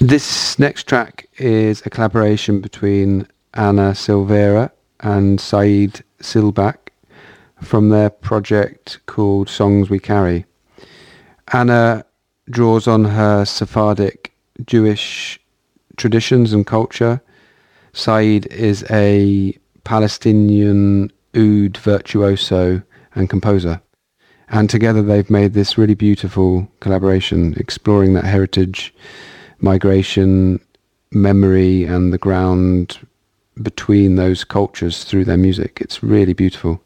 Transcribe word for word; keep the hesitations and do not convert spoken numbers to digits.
This next track is a collaboration between Anna Silveira and Saeed Silbak from their project called Songs We Carry. Anna draws on her Sephardic Jewish traditions and culture. Saeed is a Palestinian oud virtuoso and composer. And together they've made this really beautiful collaboration, exploring that heritage, migration, memory, and the ground between those cultures through their music. It's really beautiful.